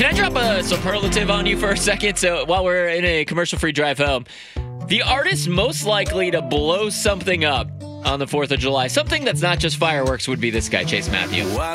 Can I drop a superlative on you for a second? So while we're in a commercial-free drive home, the artist most likely to blow something up on the 4th of July, something that's not just fireworks, would be this guy, Chase Matthew.